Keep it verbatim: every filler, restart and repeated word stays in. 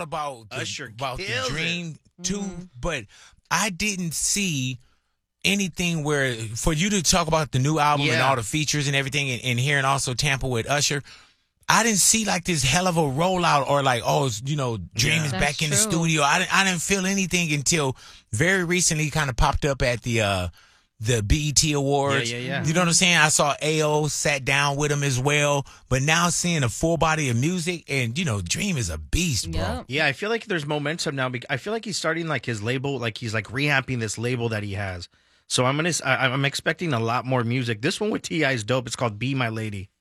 about the, Usher about the kills it. Dream too, Mm-hmm. but I didn't see anything where for you to talk about the new album and Yeah. all the features and everything, and, and hearing also Tampa with Usher. I didn't see like this hell of a rollout or like, oh, it's, you know, Dream Yeah. is That's back in the true. studio. I didn't, I didn't feel anything until very recently. Kind of popped up at the uh, the B E T Awards. Yeah, yeah, yeah. You know what I'm saying? I saw A O sat down with him as well. But now seeing a full body of music, and you know, Dream is a beast, bro. Yep. Yeah, I feel like there's momentum now. bec- I feel like he's starting like his label, like he's like rehamping this label that he has. So I'm gonna, I, I'm expecting a lot more music. This one with T I is dope. It's called "Be My Lady."